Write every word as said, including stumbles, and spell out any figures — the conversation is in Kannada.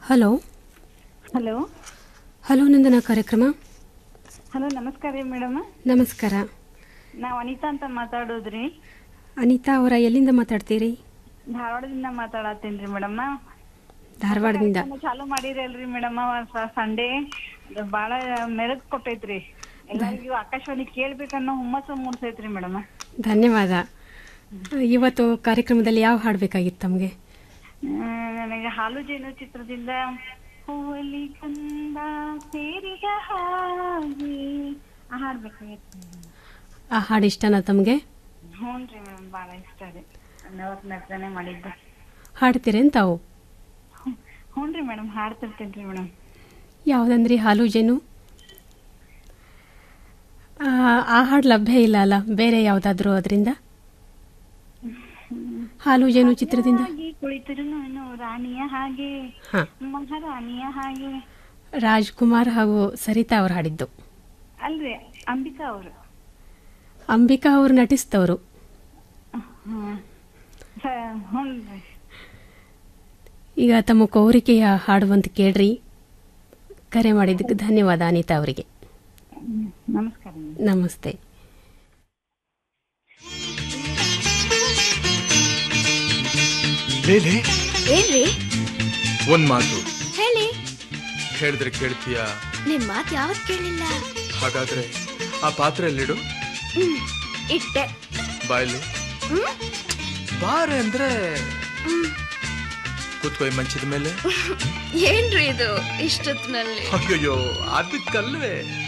ಹಲೋ ಹಲೋ ಹಲೋ ನಂದನ ಕಾರ್ಯಕ್ರಮ. ಹಲೋ ನಮಸ್ಕಾರ ರೀ ಮೇಡಮ್. ನಮಸ್ಕಾರ. ನಾವು ಅನಿತಾ ಅಂತ ಮಾತಾಡೋದ್ರಿ. ಅನಿತಾ ಅವರ ಎಲ್ಲಿಂದ ಮಾತಾಡ್ತೀರಿ? ಧಾರವಾಡದಿಂದ ಮಾತಾಡತ್ತೀನಿ ರೀ ಮೇಡಮ್. ಧಾರವಾಡದಿಂದ ಚಾಲು ಮಾಡಿರಲ್ರಿ ಮೇಡಮ್. ಸಂಡೇ ಬಾಳ ಮೆರಗ್ ಕೊಟ್ಟೈತ್ರಿ. ಎಲ್ಲರಿಗೂ ಆಕಾಶವಾಣಿ ಕೇಳ್ಬೇಕನ್ನೋ ಹುಮ್ಮಸ್ಸು ಮೂಡ್ಸೈತ್ರಿ ಮೇಡಮ್. ಧನ್ಯವಾದ. ಇವತ್ತು ಕಾರ್ಯಕ್ರಮದಲ್ಲಿ ಯಾವ ಹಾಡಬೇಕಾಗಿತ್ತು ತಮಗೆ? ನನಗೆ ಹಾಲು ಜೇನು ಚಿತ್ರದಿಂದ ಹೂವಲ್ಲಿ ಕಂದ ಸೇರಿದ ಹಾಗೆ ಆ ಹಾಡ್ಬೇಕಾಗಿತ್ತು. ಆ ಹಾಡು ಇಷ್ಟನಾ ತಮಗೆ? ಹ್ಞೂ ರೀ ಮೇಡಮ್, ಭಾಳ ಇಷ್ಟ ರೀ. ನವತ್ ನರ್ತನೆ ಮಾಡಿದ್ದೆ. ಹಾಡ್ತೀರೇನು ತಾವು? ಹ್ಞೂ ರೀ ಮೇಡಮ್, ಹಾಡ್ತಿರ್ತೀನಿ ರೀ ಮೇಡಮ್. ಯಾವುದಂದ್ರಿ? ಹಾಲು ಜೇನು? ಆ ಹಾಡು ಲಭ್ಯ ಇಲ್ಲ ಅಲ್ಲ, ಬೇರೆ ಯಾವುದಾದ್ರೂ ಅದರಿಂದ? ಹಾಲು ಜೇನು ಚಿತ್ರದಿಂದ ಕುಳಿತರು ರಾಣಿಯ ಹಾಗೆ ಮಹಾರಾಣಿಯ ಹಾಗೆ. ರಾಜ್ಕುಮಾರ್ ಹಾಗೂ ಸರಿತಾ ಅವರು ಹಾಡಿದ್ದು ಅಲ್ರಿ? ಅಂಬಿಕಾ ಅವರು. ಅಂಬಿಕಾ ಅವರು ನಟಿಸಿದವರು. ಈಗ ತಮ್ಮ ಕೋರಿಕೆಯ ಹಾಡುವಂತ ಕೇಳ್ರಿ. ಕರೆ ಮಾಡಿದ್ದಕ್ಕೆ ಧನ್ಯವಾದ ಅನಿತಾ ಅವರಿಗೆ. ನಮಸ್ಕಾರ. ನಮಸ್ತೆ. ಏನ್ರಿ? ಒಂದ್ ಮಾತು ಹೇಳಿ. ಹೇಳಿದ್ರೆ ಕೇಳ್ತೀಯ? ನಿಮ್ ಮಾತು ಯಾವತ್ ಕೇಳಿಲ್ಲ. ಹಾಗಾದ್ರೆ ಆ ಪಾತ್ರೆಯಲ್ಲಿಡು. ಹ್ಮ್, ಇಟ್ಟೆ. ಬಾಯಲ್ಲಿ ಬಾರೆ ಅಂದ್ರೆ ಕೂತ್ಕೊಯ್ ಮಂಚದ ಮೇಲೆ. ಏನ್ರಿ ಇದು ಇಷ್ಟೊತ್ತಿನಲ್ಲಿ? ಅಯ್ಯೋ ಅದಕ್ಕಲ್ವೇ